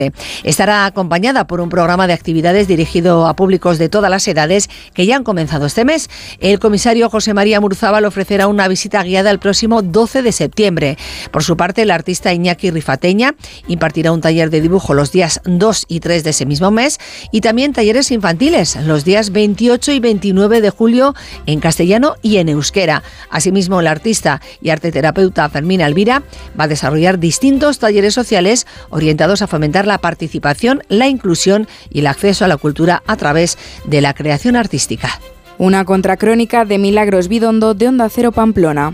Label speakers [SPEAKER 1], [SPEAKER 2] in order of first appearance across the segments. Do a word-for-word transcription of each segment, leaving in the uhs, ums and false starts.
[SPEAKER 1] Estará acompañada por un programa de actividades dirigido a públicos de todas las edades que ya han comenzado este mes. El comisario José María Murzábal ofrecerá una visita guiada el próximo doce de septiembre. Por su parte, el artista Iñaki Rifateña impartirá un taller de dibujo los días dos y tres de ese mismo mes y también talleres infantiles los días veintiocho y veintinueve de julio en castellano y en euskera. Asimismo, el artista y arteterapeuta Fermín Alvira va a desarrollar distintos talleres sociales orientados a fomentar la participación, la inclusión y el acceso a la cultura a través de la creación artística.
[SPEAKER 2] Una contracrónica de Milagros Bidondo de Onda Cero Pamplona.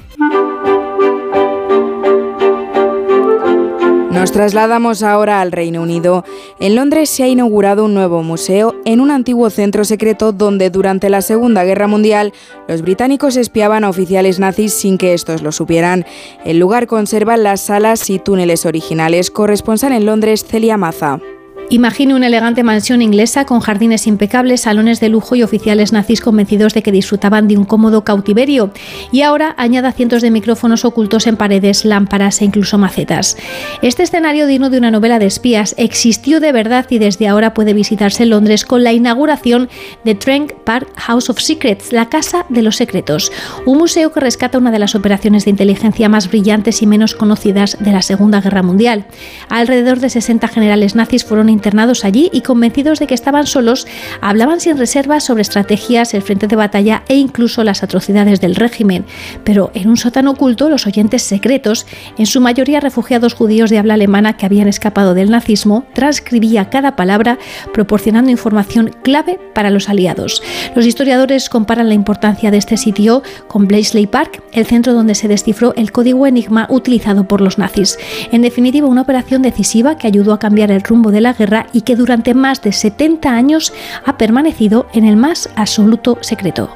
[SPEAKER 2] Nos trasladamos ahora al Reino Unido. En Londres se ha inaugurado un nuevo museo en un antiguo centro secreto donde durante la Segunda Guerra Mundial los británicos espiaban a oficiales nazis sin que estos lo supieran. El lugar conserva las salas y túneles originales. Corresponsal en Londres, Celia Maza.
[SPEAKER 3] Imagine una elegante mansión inglesa con jardines impecables, salones de lujo y oficiales nazis convencidos de que disfrutaban de un cómodo cautiverio. Y ahora añada cientos de micrófonos ocultos en paredes, lámparas e incluso macetas. Este escenario digno de una novela de espías existió de verdad y desde ahora puede visitarse en Londres con la inauguración de Trent Park House of Secrets, la Casa de los Secretos, un museo que rescata una de las operaciones de inteligencia más brillantes y menos conocidas de la Segunda Guerra Mundial. Alrededor de sesenta generales nazis fueron internados allí y convencidos de que estaban solos, hablaban sin reservas sobre estrategias, el frente de batalla e incluso las atrocidades del régimen. Pero en un sótano oculto, los oyentes secretos, en su mayoría refugiados judíos de habla alemana que habían escapado del nazismo, transcribía cada palabra, proporcionando información clave para los aliados. Los historiadores comparan la importancia de este sitio con Bletchley Park, el centro donde se descifró el código Enigma utilizado por los nazis. En definitiva, una operación decisiva que ayudó a cambiar el rumbo de la guerra y que durante más de setenta años ha permanecido en el más absoluto secreto.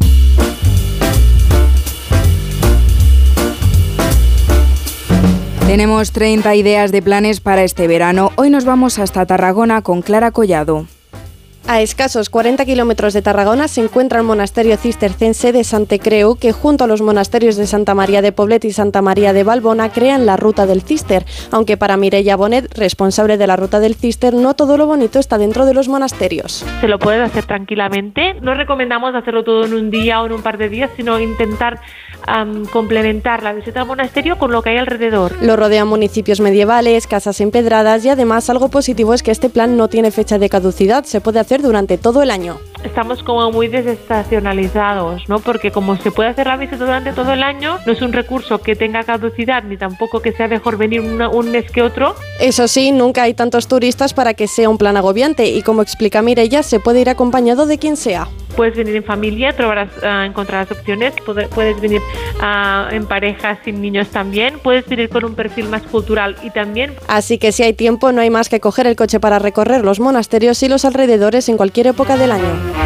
[SPEAKER 2] Tenemos treinta ideas de planes para este verano. Hoy nos vamos hasta Tarragona con Clara Collado.
[SPEAKER 4] A escasos cuarenta kilómetros de Tarragona se encuentra el monasterio cistercense de Santecreu, que junto a los monasterios de Santa María de Poblet y Santa María de Valbona crean la Ruta del Cister, aunque para Mireia Bonet, responsable de la Ruta del Cister, no todo lo bonito está dentro de los monasterios.
[SPEAKER 5] Se lo puedes hacer tranquilamente. No recomendamos hacerlo todo en un día o en un par de días, sino intentar um, complementar la visita al monasterio con lo que hay alrededor.
[SPEAKER 4] Lo rodean municipios medievales, casas empedradas y además algo positivo es que este plan no tiene fecha de caducidad, se puede hacer durante todo el año.
[SPEAKER 5] Estamos como muy desestacionalizados, ¿no? Porque como se puede hacer la visita durante todo el año, no es un recurso que tenga caducidad ni tampoco que sea mejor venir una, un mes que otro.
[SPEAKER 4] Eso sí, nunca hay tantos turistas para que sea un plan agobiante y como explica Mireia, se puede ir acompañado de quien sea.
[SPEAKER 5] Puedes venir en familia, probarás, uh, encontrarás opciones, puedes, puedes venir uh, en pareja sin niños también, puedes venir con un perfil más cultural y también...
[SPEAKER 4] Así que si hay tiempo no hay más que coger el coche para recorrer los monasterios y los alrededores en cualquier época del año.